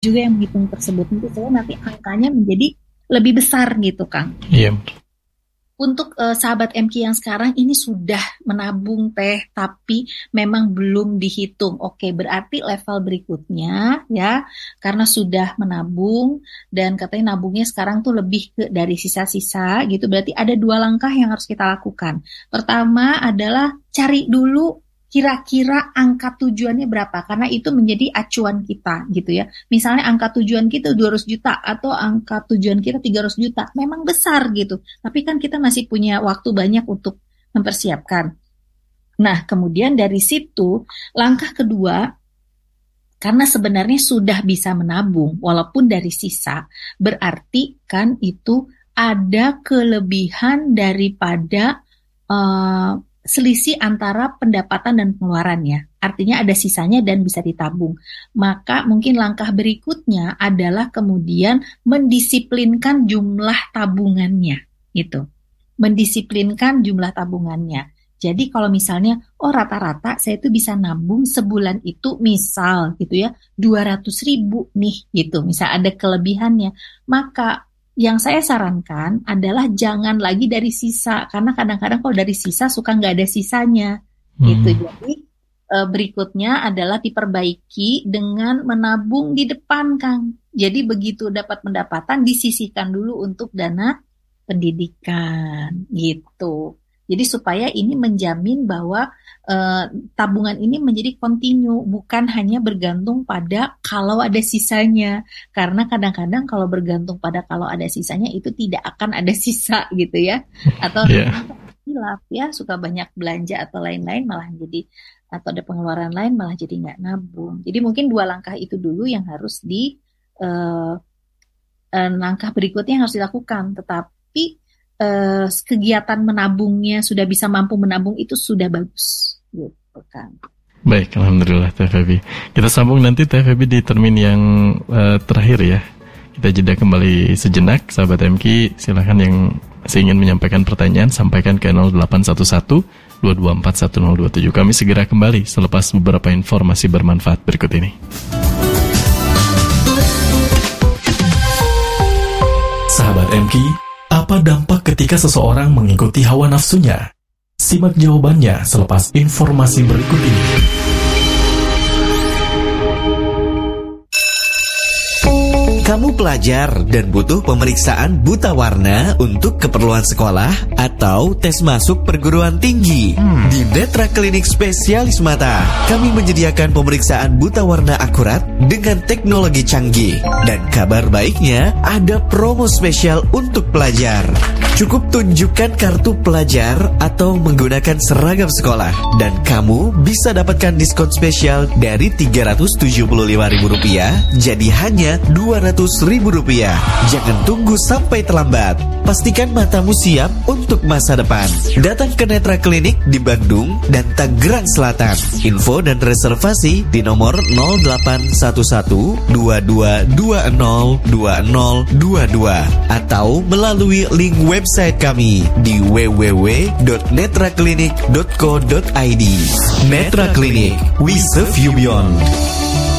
juga yang menghitung tersebut. Nanti angkanya menjadi lebih besar gitu, Kang. Iya. Untuk sahabat MQ yang sekarang ini sudah menabung teh, tapi memang belum dihitung. Oke, berarti level berikutnya ya, karena sudah menabung dan katanya nabungnya sekarang tuh lebih dari sisa-sisa gitu. Berarti ada 2 langkah yang harus kita lakukan. Pertama adalah cari dulu kira-kira angka tujuannya berapa, karena itu menjadi acuan kita gitu ya. Misalnya angka tujuan kita 200 juta atau angka tujuan kita 300 juta, memang besar gitu. Tapi kan kita masih punya waktu banyak untuk mempersiapkan. Nah, kemudian dari situ langkah kedua, karena sebenarnya sudah bisa menabung walaupun dari sisa, berarti kan itu ada kelebihan daripada selisih antara pendapatan dan pengeluarannya. Artinya ada sisanya dan bisa ditabung. Maka mungkin langkah berikutnya adalah kemudian mendisiplinkan jumlah tabungannya. Gitu. Mendisiplinkan jumlah tabungannya. Jadi kalau misalnya, rata-rata saya itu bisa nabung sebulan itu misal gitu ya, 200.000 nih gitu. Misal ada kelebihannya. Maka yang saya sarankan adalah jangan lagi dari sisa, karena kadang-kadang kalau dari sisa suka nggak ada sisanya gitu. Jadi berikutnya adalah diperbaiki dengan menabung di depan, Kang. Jadi begitu dapat pendapatan disisihkan dulu untuk dana pendidikan gitu. Jadi supaya ini menjamin bahwa tabungan ini menjadi kontinu, bukan hanya bergantung pada kalau ada sisanya. Karena kadang-kadang kalau bergantung pada kalau ada sisanya itu tidak akan ada sisa gitu ya. Atau hilaf ya, suka banyak belanja atau lain-lain malah jadi, atau ada pengeluaran lain malah jadi nggak nabung. Jadi mungkin 2 langkah itu dulu yang harus langkah berikutnya yang harus dilakukan. Tetapi kegiatan menabungnya sudah bisa mampu menabung itu sudah bagus gitu kan. Baik, alhamdulillah Teh Febi. Kita sambung nanti Teh Febi di termin yang terakhir ya. Kita jeda kembali sejenak. Sahabat MQ, silakan yang ingin menyampaikan pertanyaan sampaikan ke 0811 224 1027. Kami segera kembali selepas beberapa informasi bermanfaat berikut ini. Sahabat MQ, apa dampak ketika seseorang mengikuti hawa nafsunya? Simak jawabannya selepas informasi berikut ini. Kamu pelajar dan butuh pemeriksaan buta warna untuk keperluan sekolah atau tes masuk perguruan tinggi. Di Netra Klinik Spesialis Mata, kami menyediakan pemeriksaan buta warna akurat dengan teknologi canggih. Dan kabar baiknya, ada promo spesial untuk pelajar. Cukup tunjukkan kartu pelajar atau menggunakan seragam sekolah, dan kamu bisa dapatkan diskon spesial dari Rp375.000 jadi hanya Rp200.000. Jangan tunggu sampai terlambat. Pastikan matamu siap untuk masa depan. Datang ke Netra Klinik di Bandung dan Tangerang Selatan. Info dan reservasi di nomor 0811 2220 2022 atau melalui link website kami di www.netraklinik.co.id. Netra Klinik, we serve you beyond.